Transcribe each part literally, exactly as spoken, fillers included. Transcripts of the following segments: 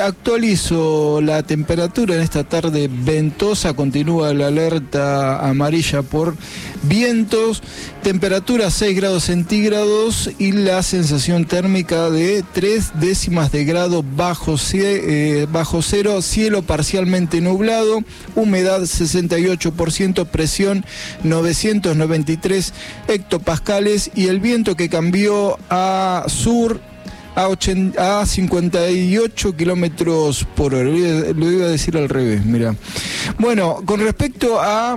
Actualizo la temperatura en esta tarde ventosa, continúa la alerta amarilla por vientos, temperatura seis grados centígrados y la sensación térmica de tres décimas de grado bajo, eh, bajo cero, cielo parcialmente nublado, humedad sesenta y ocho por ciento, presión novecientos noventa y tres hectopascales y el viento que cambió a sur A, ochenta, a cincuenta y ocho kilómetros por hora. Lo iba a decir al revés, mira. Bueno, con respecto a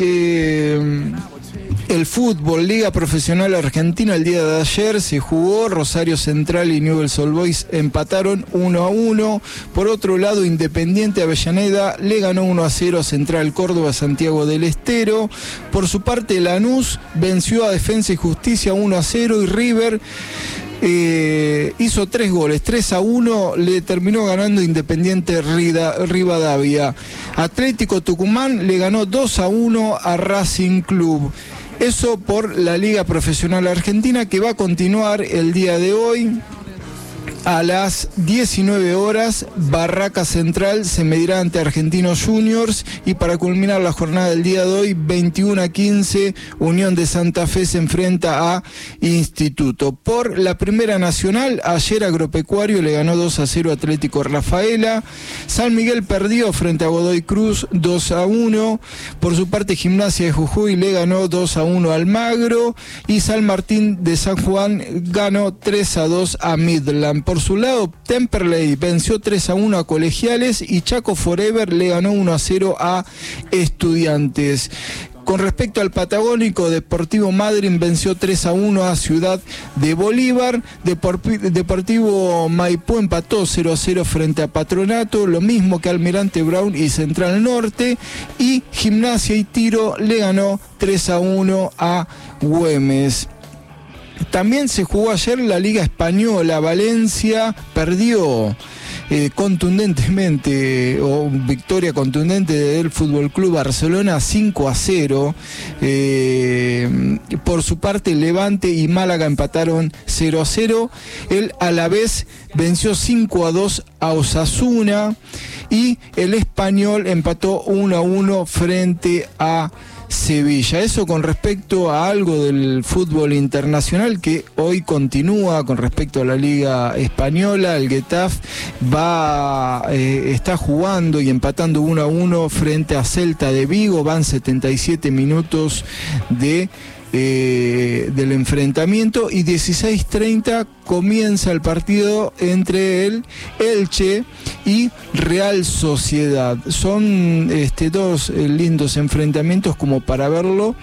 eh, el fútbol, Liga Profesional Argentina, el día de ayer se jugó, Rosario Central y Newell's Old Boys empataron uno a uno. Por otro lado, Independiente Avellaneda le ganó uno a cero a Central Córdoba Santiago del Estero. Por su parte, Lanús venció a Defensa y Justicia uno a cero y River Eh, hizo tres goles, tres a uno, le terminó ganando Independiente Rivadavia. Atlético Tucumán le ganó dos a uno a Racing Club. Eso por la Liga Profesional Argentina, que va a continuar el día de hoy. A las diecinueve horas, Barraca Central se medirá ante Argentinos Juniors y para culminar la jornada del día de hoy, veintiuno a quince, Unión de Santa Fe se enfrenta a Instituto. Por la Primera Nacional, ayer Agropecuario le ganó dos a cero a Atlético Rafaela, San Miguel perdió frente a Godoy Cruz dos a uno, por su parte Gimnasia de Jujuy le ganó dos a uno a Almagro y San Martín de San Juan ganó tres a dos a Midland. Por su lado, Temperley venció tres a uno a Colegiales y Chaco Forever le ganó uno a cero a Estudiantes. Con respecto al Patagónico, Deportivo Madryn venció tres a uno a Ciudad de Bolívar, Deportivo Maipú empató cero a cero frente a Patronato, lo mismo que Almirante Brown y Central Norte, y Gimnasia y Tiro le ganó tres a uno a Güemes. También se jugó ayer la Liga Española. Valencia perdió eh, contundentemente, o victoria contundente del Fútbol Club Barcelona cinco a cero. Eh, por su parte, Levante y Málaga empataron cero a cero. El Alavés venció cinco a dos a Osasuna y el Español empató uno a uno frente a Sevilla. Eso con respecto a algo del fútbol internacional que hoy continúa con respecto a la Liga Española. El Getafe va eh, está jugando y empatando uno a uno frente a Celta de Vigo. Van setenta y siete minutos de Eh, del enfrentamiento y dieciséis treinta comienza el partido entre el Elche y Real Sociedad. Son este, dos eh, lindos enfrentamientos como para verlo.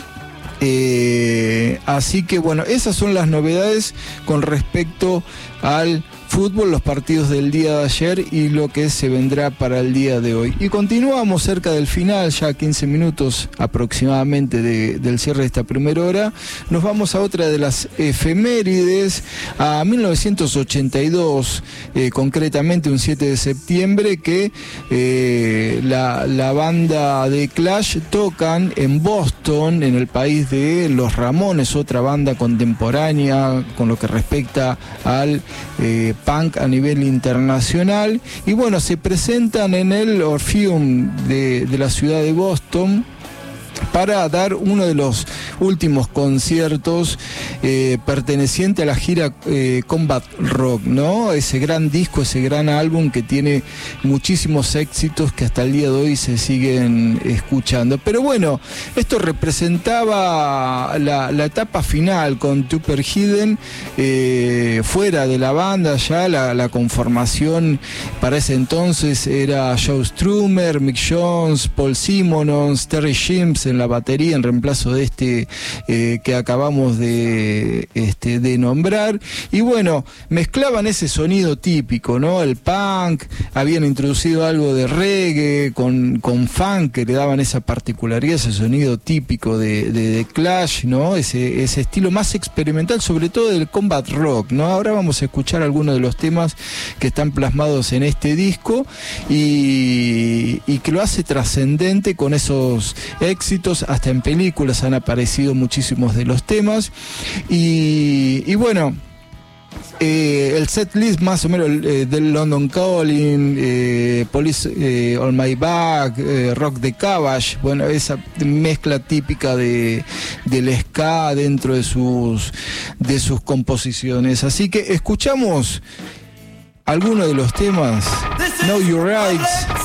Eh, así que bueno, esas son las novedades con respecto al fútbol, los partidos del día de ayer y lo que se vendrá para el día de hoy. Y continuamos cerca del final, ya quince minutos aproximadamente de, del cierre de esta primera hora. Nos vamos a otra de las efemérides, a mil novecientos ochenta y dos, eh, concretamente un siete de septiembre, que eh, la, la banda de Clash tocan en Boston, en el país de Los Ramones, otra banda contemporánea con lo que respecta al eh, punk a nivel internacional, y bueno, se presentan en el Orpheum de, de la ciudad de Boston para dar uno de los últimos conciertos eh, perteneciente a la gira eh, Combat Rock, ¿no? Ese gran disco, ese gran álbum que tiene muchísimos éxitos que hasta el día de hoy se siguen escuchando. Pero bueno, esto representaba la, la etapa final con Tupper Hidden eh, fuera de la banda. Ya la, la conformación para ese entonces era Joe Strummer, Mick Jones, Paul Simonon, Terry Shims en la batería en reemplazo de este eh, que acabamos de, este, de nombrar, y bueno, mezclaban ese sonido típico, ¿no? El punk, habían introducido algo de reggae con, con funk que le daban esa particularidad, ese sonido típico de, de, de Clash, ¿no? Ese, ese estilo más experimental, sobre todo del combat rock, ¿no? Ahora vamos a escuchar algunos de los temas que están plasmados en este disco y, y que lo hace trascendente con esos éxitos. Hasta en películas han aparecido muchísimos de los temas y, y bueno, eh, el set list más o menos eh, del London Calling, eh, Police eh, on My Back, eh, Rock the Cabbage, bueno, esa mezcla típica de del ska dentro de sus de sus composiciones. Así que escuchamos algunos de los temas. Know Your Rights,